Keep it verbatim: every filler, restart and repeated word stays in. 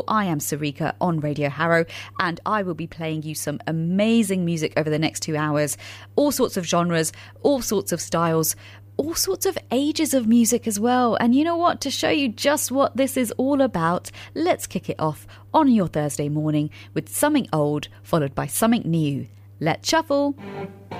I am Sarika on Radio Harrow, and I will be playing you some amazing music over the next two hours. All sorts of genres, all sorts of styles, all sorts of ages of music as well. And you know what? To show you just what this is all about, let's kick it off on your Thursday morning with something old followed by something new. Let's shuffle.